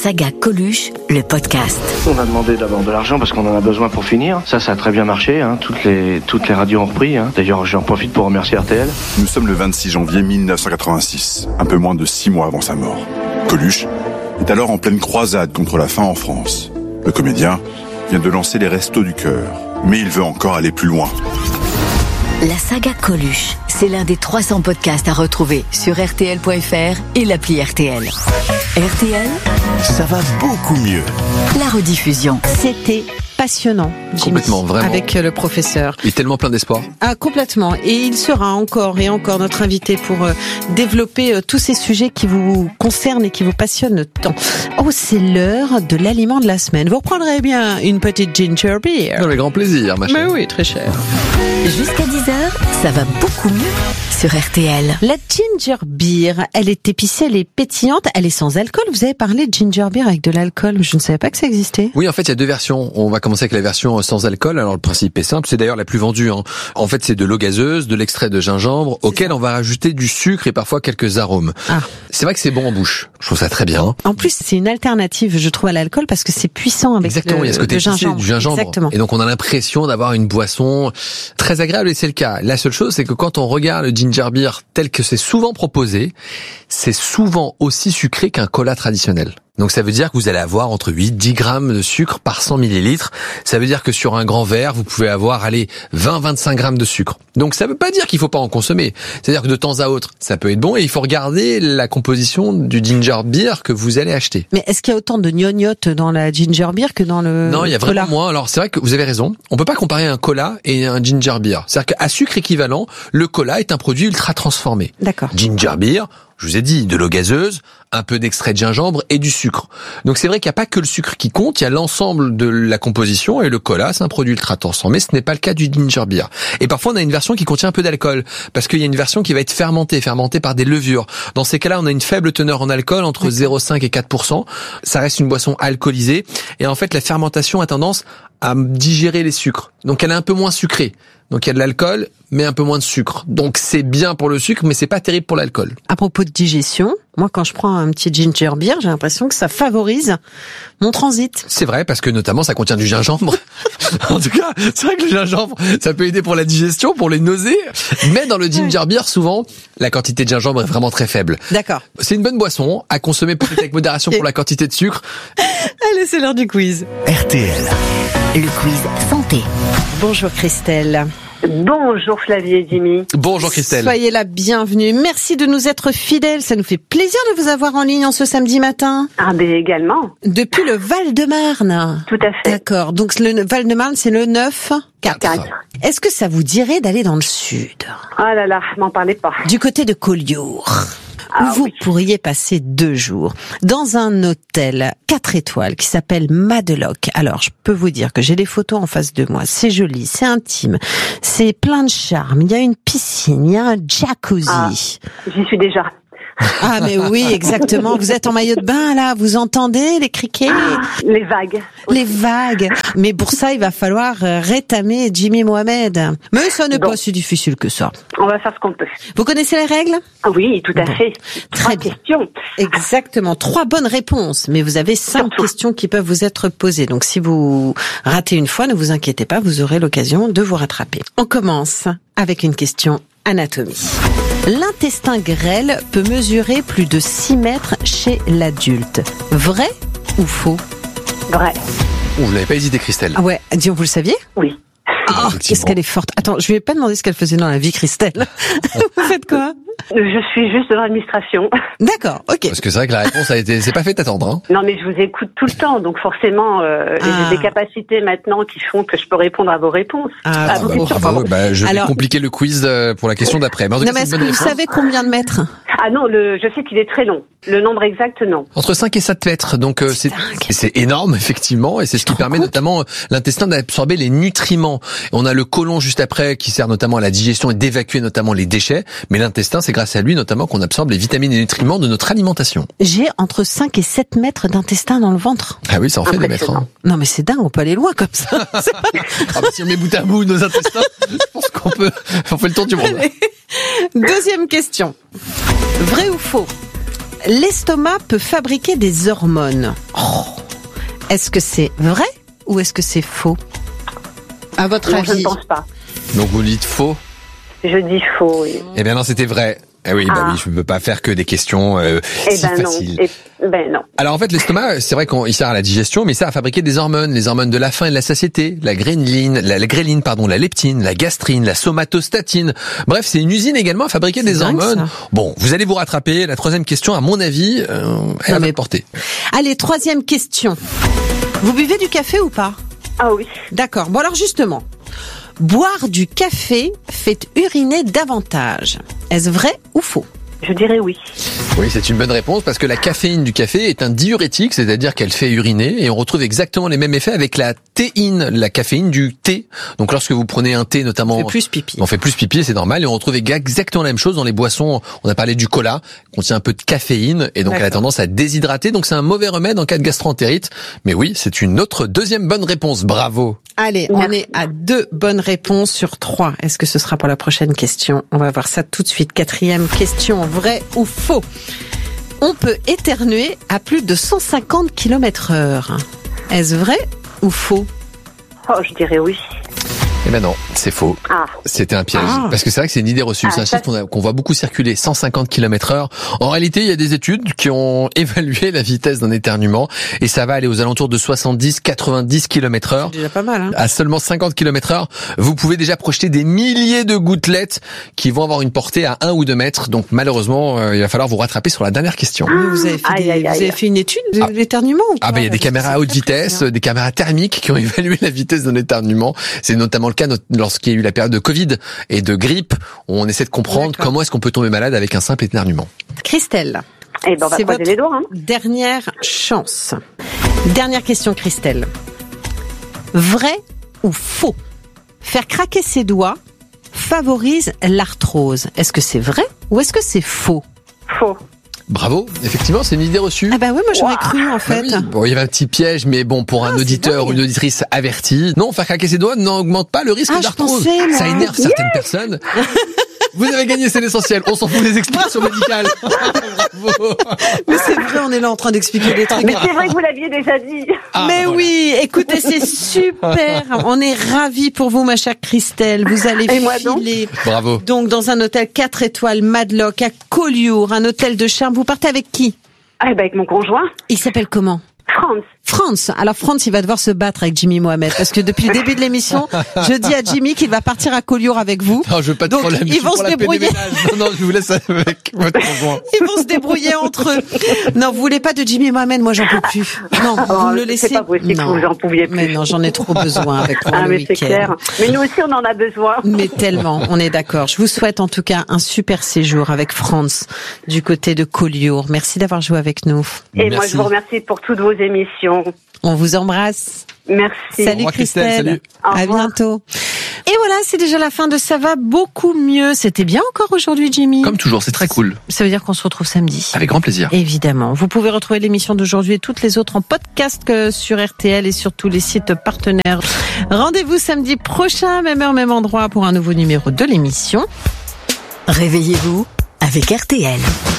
saga Coluche, le podcast. On a demandé d'abord de l'argent parce qu'on en a besoin pour finir. Ça a très bien marché. Toutes les radios ont repris. D'ailleurs, j'en profite pour remercier RTL. Nous sommes le 26 janvier 1986, un peu moins de 6 mois avant sa mort. Coluche est alors en pleine croisade contre la faim en France. Le comédien vient de lancer les Restos du Cœur, mais il veut encore aller plus loin. La saga Coluche, c'est l'un des 300 podcasts à retrouver sur RTL.fr et l'appli RTL. RTL, ça va beaucoup mieux. La rediffusion. C'était passionnant, Jimmy, complètement, vraiment. Avec le professeur. Il est tellement plein d'espoir. Ah, complètement. Et il sera encore et encore notre invité pour développer tous ces sujets qui vous concernent et qui vous passionnent tant. Oh, c'est l'heure de l'aliment de la semaine. Vous reprendrez bien une petite ginger beer. Avec grand plaisir, ma chère. Mais oui, très cher. Jusqu'à 10h, ça va beaucoup mieux sur RTL. La ginger beer, elle est épicée, elle est pétillante, elle est sans alcool. Vous avez parlé de ginger beer avec de l'alcool. Je ne savais pas que ça existait. Oui, en fait, il y a deux versions. On va commencer avec la version sans alcool. Alors, le principe est simple. C'est d'ailleurs la plus vendue. En fait, c'est de l'eau gazeuse, de l'extrait de gingembre, auquel on va rajouter du sucre et parfois quelques arômes. Ah. C'est vrai que c'est bon en bouche. Je trouve ça très bien. En plus, c'est une alternative, je trouve, à l'alcool parce que c'est puissant avec Exactement, il y a ce côté épicé du gingembre. Exactement. Et donc, on a l'impression d'avoir une boisson très agréable et c'est le cas. La seule chose, c'est que quand on regarde le ginger beer tel que c'est souvent proposé, c'est souvent aussi sucré qu'un cola traditionnel. Donc ça veut dire que vous allez avoir entre 8 et 10 grammes de sucre par 100 millilitres. Ça veut dire que sur un grand verre, vous pouvez avoir 20-25 grammes de sucre. Donc ça veut pas dire qu'il faut pas en consommer. C'est-à-dire que de temps à autre, ça peut être bon et il faut regarder la composition du ginger beer que vous allez acheter. Mais est-ce qu'il y a autant de gnognottes dans la ginger beer que dans le Non, il y a cola? vraiment moins. Alors c'est vrai que vous avez raison. On peut pas comparer un cola et un ginger beer. C'est-à-dire qu'à sucre équivalent, le cola est un produit ultra transformé. D'accord. Ginger beer, je vous ai dit, de l'eau gazeuse, un peu d'extrait de gingembre et du sucre. Donc c'est vrai qu'il n'y a pas que le sucre qui compte, il y a l'ensemble de la composition et le cola, c'est un produit ultra transformé, ce n'est pas le cas du ginger beer. Et parfois on a une version qui contient un peu d'alcool, parce qu'il y a une version qui va être fermentée par des levures. Dans ces cas-là, on a une faible teneur en alcool, entre 0,5 et 4%. Ça reste une boisson alcoolisée. Et en fait, la fermentation a tendance à digérer les sucres. Donc elle est un peu moins sucrée. Donc il y a de l'alcool, mais un peu moins de sucre. Donc c'est bien pour le sucre, mais c'est pas terrible pour l'alcool. À propos de digestion, moi quand je prends un petit ginger beer, j'ai l'impression que ça favorise mon transit. C'est vrai, parce que notamment ça contient du gingembre. En tout cas, c'est vrai que le gingembre, ça peut aider pour la digestion, pour les nausées. Mais dans le ginger beer, souvent, la quantité de gingembre est vraiment très faible. D'accord. C'est une bonne boisson, à consommer peut-être avec modération pour la quantité de sucre. Allez, c'est l'heure du quiz. RTL. Le quiz santé. Bonjour Christelle. Bonjour Flavie et Jimmy. Bonjour Christelle. Soyez la bienvenue. Merci de nous être fidèles. Ça nous fait plaisir de vous avoir en ligne en ce samedi matin. Ah ben également. Depuis le Val-de-Marne. Tout à fait. D'accord. Donc le Val-de-Marne, c'est le 9-4. Est-ce que ça vous dirait d'aller dans le sud? Ah là là, m'en parlez pas. Du côté de Collioure. Ah, où vous oui. pourriez passer 2 jours dans un hôtel 4 étoiles qui s'appelle Madeloc. Alors, je peux vous dire que j'ai des photos en face de moi. C'est joli, c'est intime, c'est plein de charme. Il y a une piscine, il y a un jacuzzi. Ah, j'y suis déjà. Ah, mais oui, exactement. Vous êtes en maillot de bain, là. Vous entendez les criquets? Les vagues. Les vagues. Mais pour ça, il va falloir rétamer Jimmy Mohamed. Mais ça n'est pas si difficile que ça. On va faire ce qu'on peut. Vous connaissez les règles? Ah oui, tout à fait. Très 3 bien. questions. Exactement. 3 bonnes réponses. Mais vous avez 5 Surtout. questions qui peuvent vous être posées. Donc, si vous ratez une fois, ne vous inquiétez pas, vous aurez l'occasion de vous rattraper. On commence avec une question anatomie. L'intestin grêle peut mesurer plus de 6 mètres chez l'adulte. Vrai ou faux? Vrai. Vous n'avez pas hésité Christelle. Ah ouais, Dion, vous le saviez? Oui. Ah, qu'est-ce qu'elle est forte. Attends, je lui ai pas demandé ce qu'elle faisait dans la vie, Christelle. Vous faites quoi? Je suis juste de l'administration. D'accord, ok. Parce que c'est vrai que la réponse c'est pas fait attendre. Hein. Non mais je vous écoute tout le temps, donc forcément j'ai des capacités maintenant qui font que je peux répondre à vos réponses. Ah, à vos bah, questions, Ah pardon. ouais, bah, je vais Alors- compliquer le quiz pour la question d'après. Mais en tout Non, cas, mais c'est est-ce une bonne que vous réponse. savez combien de mètres? Ah non, je sais qu'il est très long. Le nombre exact, non. Entre 5 et 7 mètres, donc c'est énorme effectivement, et c'est ce qui permet notamment l'intestin d'absorber les nutriments. On a le côlon juste après qui sert notamment à la digestion et d'évacuer notamment les déchets, mais l'intestin c'est grâce à lui notamment qu'on absorbe les vitamines et nutriments de notre alimentation. J'ai entre 5 et 7 mètres d'intestin dans le ventre. Ah oui, ça en fait des mètres. Hein. Non mais c'est dingue, on peut aller loin comme ça. Ah bah, si on met bout à bout nos intestins, je pense on fait le tour du monde. Deuxième question. Vrai ou faux? L'estomac peut fabriquer des hormones. Est-ce que c'est vrai ou est-ce que c'est faux? À votre Non, avis? je ne pense pas. Donc vous dites faux? Je dis faux, oui. Eh bien non, c'était vrai. Eh oui, bah oui, je ne peux pas faire que des questions si faciles. Non. Alors en fait, l'estomac, c'est vrai qu'il sert à la digestion, mais il sert à fabriquer des hormones, les hormones de la faim et de la satiété, la gréline, la leptine, la gastrine, la somatostatine. Bref, c'est une usine également à fabriquer des hormones. Bon, vous allez vous rattraper. La troisième question, à mon avis, elle va porter. Allez, 3e question. Vous buvez du café ou pas? Ah oui. D'accord. Bon alors justement, boire du café fait uriner davantage. Est-ce vrai ou faux? Je dirais oui. Oui, c'est une bonne réponse parce que la caféine du café est un diurétique, c'est-à-dire qu'elle fait uriner et on retrouve exactement les mêmes effets avec la théine, la caféine du thé. Donc lorsque vous prenez un thé notamment, on fait plus pipi. On fait plus pipi, c'est normal et on retrouve exactement la même chose dans les boissons. On a parlé du cola, contient un peu de caféine et donc elle a tendance à déshydrater. Donc c'est un mauvais remède en cas de gastroentérite. Mais oui, c'est une autre deuxième bonne réponse. Bravo. Allez, on est à 2 bonnes réponses sur 3. Est-ce que ce sera pour la prochaine question? On va voir ça tout de suite. 4e question, vrai ou faux? On peut éternuer à plus de 150 km/h. Est-ce vrai ou faux? Oh, je dirais oui. Eh ben non, c'est faux. C'était un piège. Parce que c'est vrai que c'est une idée reçue. C'est un chiffre qu'on voit beaucoup circuler, 150 km/h. En réalité, il y a des études qui ont évalué la vitesse d'un éternuement et ça va aller aux alentours de 70-90 km/h. C'est déjà pas mal, hein. À seulement 50 km/h, vous pouvez déjà projeter des milliers de gouttelettes qui vont avoir une portée à 1 ou 2 mètres. Donc malheureusement, il va falloir vous rattraper sur la dernière question. Vous avez fait une étude de l'éternuement ou pas? Il y a des caméras à haute vitesse, des caméras thermiques qui ont évalué la vitesse d'un éternuement. C'est notamment le cas lorsqu'il y a eu la période de Covid et de grippe, où on essaie de comprendre comment est-ce qu'on peut tomber malade avec un simple éternuement. Christelle. Eh ben, on va croiser les doigts, hein. Dernière chance. Dernière question, Christelle. Vrai ou faux? Faire craquer ses doigts favorise l'arthrose. Est-ce que c'est vrai ou est-ce que c'est faux? Faux. Bravo, effectivement, c'est une idée reçue. Ah bah oui, moi j'aurais cru en fait. Oui. Bon, il y avait un petit piège, mais bon, pour un auditeur ou une auditrice avertie, non, faire craquer ses doigts n'augmente pas le risque d'arthrose. Ça énerve certaines personnes. Vous avez gagné, c'est l'essentiel. On s'en fout des explications médicales. Bravo. Mais c'est vrai, on est là en train d'expliquer des trucs. Mais c'est vrai que vous l'aviez déjà dit. Mais oui, écoutez, c'est super. On est ravis pour vous, ma chère Christelle. Vous allez filer. Bravo. Donc, dans un hôtel 4 étoiles Madlock à Collioure, un hôtel de charme. Vous partez avec qui? Avec mon conjoint. Il s'appelle comment? France. Alors France, il va devoir se battre avec Jimmy Mohamed parce que depuis le début de l'émission, je dis à Jimmy qu'il va partir à Collioure avec vous. Non, je veux pas de problème. Ils vont se débrouiller. Non, je vous laisse avec votre conjoint. Ils vont se débrouiller entre eux. Non, vous voulez pas de Jimmy Mohamed? Moi, j'en peux plus. Non, vous me le laissez. C'est pas possible que vous en pouviez plus. Mais non, j'en ai trop besoin avec moi le week-end. C'est clair. Mais nous aussi, on en a besoin. Mais tellement, on est d'accord. Je vous souhaite en tout cas un super séjour avec France du côté de Collioure. Merci d'avoir joué avec nous. Et moi, je vous remercie pour toutes vos émissions. On vous embrasse. Merci. Salut Christelle. Salut. À bientôt. Et voilà, c'est déjà la fin de Ça va beaucoup mieux. C'était bien encore aujourd'hui, Jimmy? Comme toujours, c'est très cool. Ça veut dire qu'on se retrouve samedi. Avec grand plaisir. Évidemment. Vous pouvez retrouver l'émission d'aujourd'hui et toutes les autres en podcast sur RTL et sur tous les sites partenaires. Rendez-vous samedi prochain, même heure, même endroit pour un nouveau numéro de l'émission. Réveillez-vous avec RTL.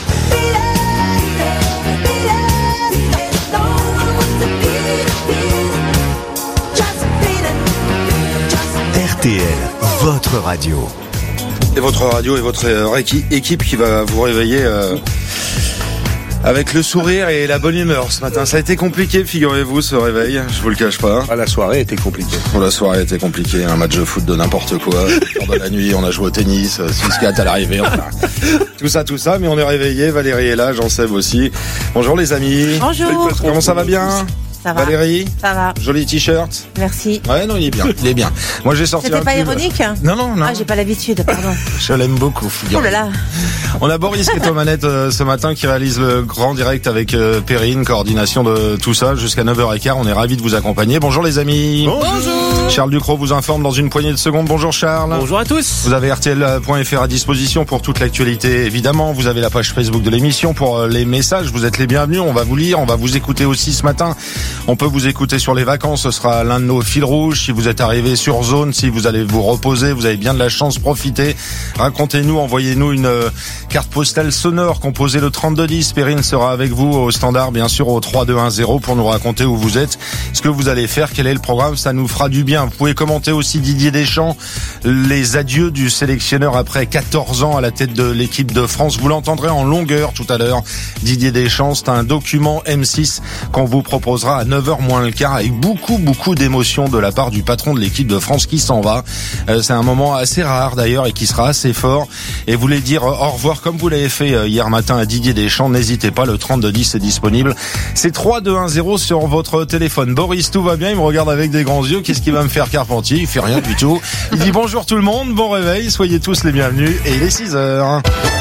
RTL, votre radio. Et votre radio et votre équipe qui va vous réveiller avec le sourire et la bonne humeur ce matin. Ça a été compliqué, figurez-vous, ce réveil, je vous le cache pas. La soirée était compliquée. La soirée était compliquée, un match de foot de n'importe quoi. Lors de la nuit, on a joué au tennis, 6-4 à l'arrivée, enfin. Tout ça, mais on est réveillés. Valérie est là, Jean-Seb aussi. Bonjour les amis. Bonjour. Comment ça va bien? Ça va. Valérie? Ça va. Joli t-shirt. Merci. Ouais, non, il est bien. Moi, j'ai sorti C'était un pas pub. ironique? Non. Ah, j'ai pas l'habitude, pardon. Je l'aime beaucoup, figure. Oh là là. On a Boris qui est aux manettes ce matin, qui réalise le grand direct avec Perrine, coordination de tout ça, jusqu'à 9h15. On est ravis de vous accompagner. Bonjour les amis. Bonjour. Charles Ducrot vous informe dans une poignée de secondes. Bonjour Charles. Bonjour à tous. Vous avez RTL.fr à disposition pour toute l'actualité. Évidemment, vous avez la page Facebook de l'émission pour les messages. Vous êtes les bienvenus. On va vous lire, on va vous écouter aussi ce matin On peut vous écouter sur les vacances, ce sera l'un de nos fils rouges. Si vous êtes arrivé sur zone, si vous allez vous reposer, vous avez bien de la chance, profitez. Racontez-nous, envoyez-nous une carte postale sonore composée le 3210. Perrine sera avec vous au standard, bien sûr, au 3210 pour nous raconter où vous êtes, ce que vous allez faire, quel est le programme, ça nous fera du bien. Vous pouvez commenter aussi Didier Deschamps, les adieux du sélectionneur après 14 ans à la tête de l'équipe de France. Vous l'entendrez en longueur tout à l'heure. Didier Deschamps, c'est un document M6 qu'on vous proposera à 9h moins le quart avec beaucoup d'émotions de la part du patron de l'équipe de France qui s'en va. C'est un moment assez rare d'ailleurs et qui sera assez fort. Et vous voulez dire au revoir comme vous l'avez fait hier matin à Didier Deschamps, n'hésitez pas, le 3210 est disponible. C'est 3210 sur votre téléphone. Boris, tout va bien, il me regarde avec des grands yeux. Qu'est-ce qu'il va me faire, Carpentier? Il fait rien du tout. Il dit bonjour tout le monde, bon réveil, soyez tous les bienvenus. Et il est 6h.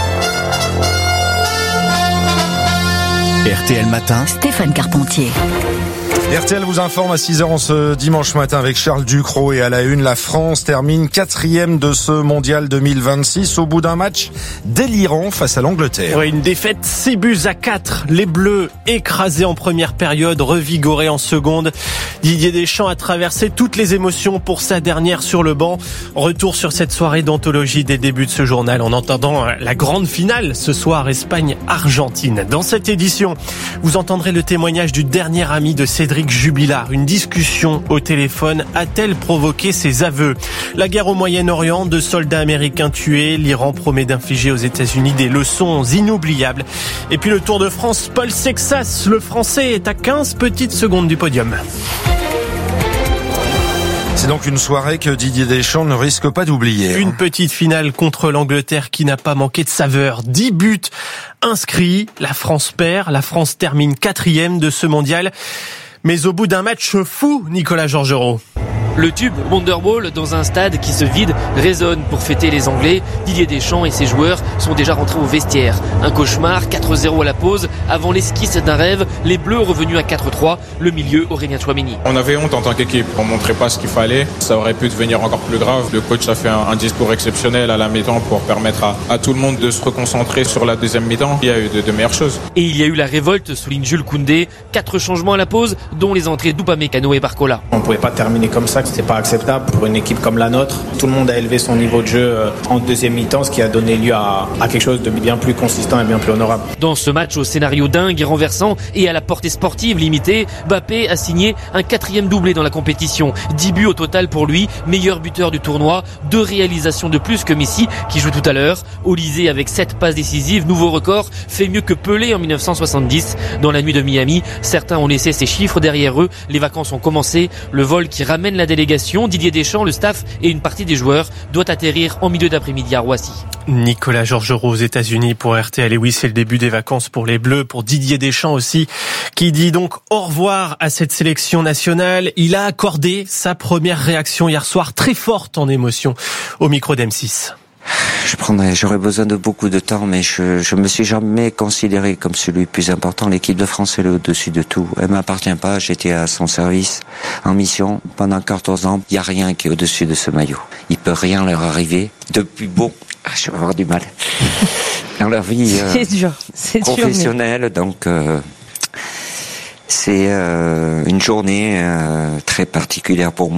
RTL Matin, Stéphane Carpentier. RTL vous informe à 6h en ce dimanche matin avec Charles Ducrot, et à la une, la France termine 4e de ce mondial 2026 au bout d'un match délirant face à l'Angleterre. Oui, une défaite 6-4. Les Bleus écrasés en première période, revigorés en seconde. Didier Deschamps a traversé toutes les émotions pour sa dernière sur le banc. Retour sur cette soirée d'anthologie des débuts de ce journal en entendant la grande finale ce soir Espagne-Argentine. Dans cette édition, vous entendrez le témoignage du dernier ami de Cédric Jubilard. Une discussion au téléphone a-t-elle provoqué ses aveux? La guerre au Moyen-Orient, 2 soldats américains tués. L'Iran promet d'infliger aux États-Unis des leçons inoubliables. Et puis le Tour de France, Paul Sexas, le Français, est à 15 petites secondes du podium. C'est donc une soirée que Didier Deschamps ne risque pas d'oublier. Une petite finale contre l'Angleterre qui n'a pas manqué de saveur. 10 buts inscrits. La France perd. La France termine 4e de ce mondial. Mais au bout d'un match fou, Nicolas Georgerot. Le tube Wonderwall dans un stade qui se vide résonne pour fêter les Anglais. Didier Deschamps et ses joueurs sont déjà rentrés au vestiaire. Un cauchemar, 4-0 à la pause. Avant l'esquisse d'un rêve, les Bleus revenus à 4-3. Le milieu, Aurélien Tchouameni. On avait honte en tant qu'équipe. On montrait pas ce qu'il fallait. Ça aurait pu devenir encore plus grave. Le coach a fait un discours exceptionnel à la mi-temps pour permettre à tout le monde de se reconcentrer sur la deuxième mi-temps. Il y a eu de meilleures choses. Et il y a eu la révolte, souligne Jules Koundé. 4 changements à la pause, dont les entrées d'Upamecano et Barcola. On pouvait pas terminer comme ça. C'était pas acceptable pour une équipe comme la nôtre. Tout le monde a élevé son niveau de jeu en deuxième mi-temps, ce qui a donné lieu à quelque chose de bien plus consistant et bien plus honorable. Dans ce match au scénario dingue et renversant et à la portée sportive limitée, Mbappé a signé un 4e doublé dans la compétition. 10 buts au total pour lui, meilleur buteur du tournoi, 2 réalisations de plus que Messi qui joue tout à l'heure. Olysée avec 7 passes décisives, nouveau record, fait mieux que Pelé en 1970. Dans la nuit de Miami, certains ont laissé ces chiffres derrière eux. Les vacances ont commencé. Le vol qui ramène la délégation, Didier Deschamps, le staff et une partie des joueurs doit atterrir en milieu d'après-midi à Roissy. Nicolas Georgerot aux États-Unis pour RTL. Et oui, c'est le début des vacances pour les Bleus, pour Didier Deschamps aussi, qui dit donc au revoir à cette sélection nationale. Il a accordé sa première réaction hier soir, très forte en émotion, au micro d'M6. J'aurais besoin de beaucoup de temps, mais je me suis jamais considéré comme celui le plus important. L'équipe de France, elle est au-dessus de tout. Elle m'appartient pas, j'étais à son service, en mission, pendant 14 ans. Il y a rien qui est au-dessus de ce maillot. Il peut rien leur arriver. Depuis je vais avoir du mal. Dans leur vie professionnelle, donc c'est une journée très particulière pour moi.